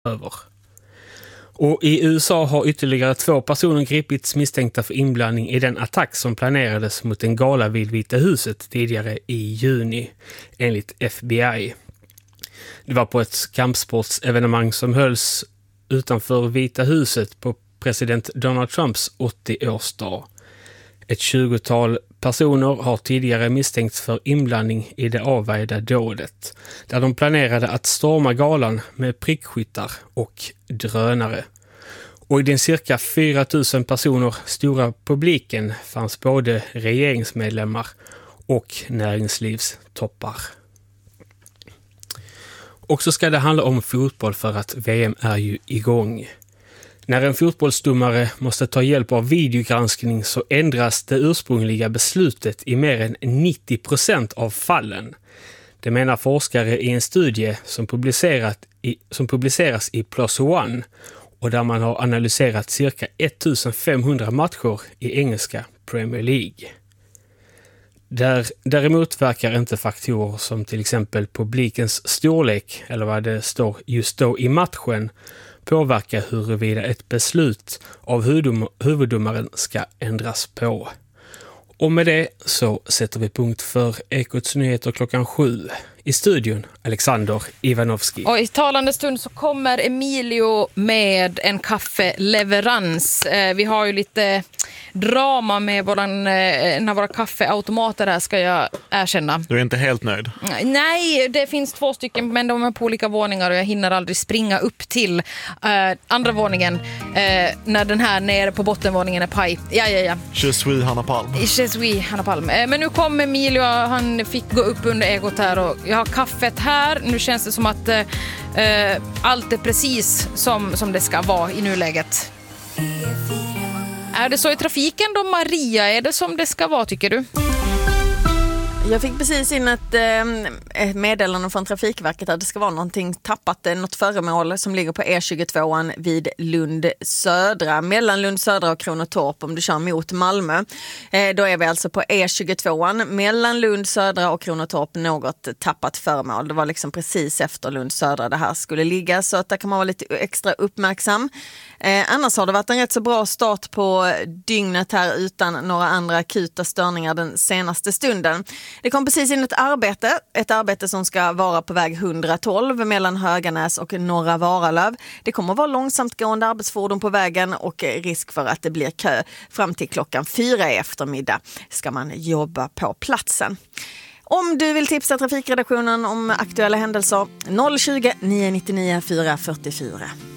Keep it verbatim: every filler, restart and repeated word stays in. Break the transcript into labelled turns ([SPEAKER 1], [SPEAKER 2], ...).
[SPEAKER 1] över. Och i U S A har ytterligare två personer gripits misstänkta för inblandning i den attack som planerades mot en gala vid Vita huset tidigare i juni, enligt F B I. Det var på ett kampsportsevenemang som hölls utanför Vita huset på president Donald Trumps åttioårsdag. Ett tjugotal personer har tidigare misstänkts för inblandning i det avvägda dådet, där de planerade att storma galan med prickskyttar och drönare. Och i den cirka fyra tusen personer stora publiken fanns både regeringsmedlemmar och näringslivstoppar. Och så ska det handla om fotboll för att V M är ju igång. När en fotbollsdomare måste ta hjälp av videogranskning så ändras det ursprungliga beslutet i mer än nittio procent av fallen. Det menar forskare i en studie som, publicerat i, som publiceras i Plus One och där man har analyserat cirka femtonhundra matcher i engelska Premier League. Där, däremot verkar inte faktorer som till exempel publikens storlek eller vad det står just då i matchen påverka huruvida ett beslut av huvudom- huvuddomaren ska ändras på. Och med det så sätter vi punkt för Ekots nyheter klockan sju. I studion Alexander Ivanovski.
[SPEAKER 2] Och i talande stund så kommer Emilio med en kaffeleverans. Eh, vi har ju lite drama med våran, eh, när våra kaffeautomater där, ska jag erkänna.
[SPEAKER 3] Du är inte helt nöjd?
[SPEAKER 2] Nej, det finns två stycken, men de är på olika våningar och jag hinner aldrig springa upp till eh, andra våningen eh, när den här nere på bottenvåningen är paj. Ja, ja, ja.
[SPEAKER 3] Je suis Hanna Palm.
[SPEAKER 2] Je suis Hanna Palm. Eh, men nu kom Emilio, han fick gå upp under egot här och jag har kaffet här. Nu känns det som att eh, allt är precis som, som det ska vara i nuläget. Är det så i trafiken då, Maria? Är det som det ska vara, tycker du?
[SPEAKER 4] Jag fick precis in ett eh, meddelande från Trafikverket att det ska vara någonting tappat, något föremål som ligger på E tjugotvå vid Lund södra, mellan Lund södra och Kronotorp om du kör mot Malmö. Eh, då är vi alltså på E tjugotvå mellan Lund södra och Kronotorp, något tappat föremål. Det var liksom precis efter Lund södra det här skulle ligga, så att där kan man vara lite extra uppmärksam. Eh, annars har det varit en rätt så bra start på dygnet här utan några andra akuta störningar den senaste stunden. Det kom precis in ett arbete, ett arbete som ska vara på väg hundratolv mellan Höganäs och Norra Varalöv. Det kommer att vara långsamt gående arbetsfordon på vägen och risk för att det blir kö fram till klockan fyra i eftermiddag ska man jobba på platsen. Om du vill tipsa trafikredaktionen om aktuella händelser, noll tjugo, nio nio nio, fyra fyra fyra.